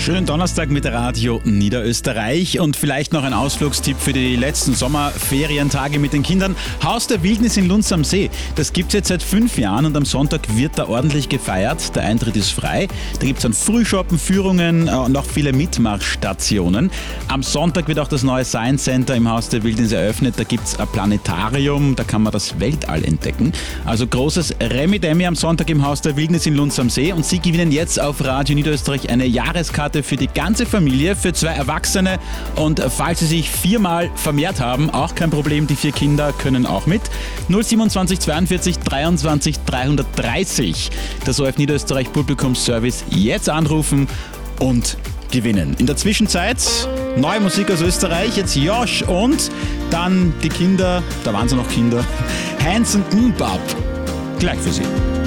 Schönen Donnerstag mit Radio Niederösterreich und vielleicht noch ein Ausflugstipp für die letzten Sommerferientage mit den Kindern. Haus der Wildnis in Lunz am See. Das gibt es jetzt seit 5 Jahren und am Sonntag wird da ordentlich gefeiert. Der Eintritt ist frei. Da gibt es dann Frühschoppen, Führungen und auch viele Mitmachstationen. Am Sonntag wird auch das neue Science Center im Haus der Wildnis eröffnet. Da gibt es ein Planetarium, da kann man das Weltall entdecken. Also großes Remi-Demi am Sonntag im Haus der Wildnis in Lunz am See und Sie gewinnen jetzt auf Radio Niederösterreich eine Jahreskarte für die ganze Familie, für 2 Erwachsene und falls Sie sich 4-mal vermehrt haben, auch kein Problem, die 4 Kinder können auch mit. 027 42 23 330. Das ORF Niederösterreich Publikumsservice jetzt anrufen und gewinnen. In der Zwischenzeit neue Musik aus Österreich, jetzt Josh und dann die Kinder, da waren sie noch Kinder, Hanson Mbab. Gleich für Sie.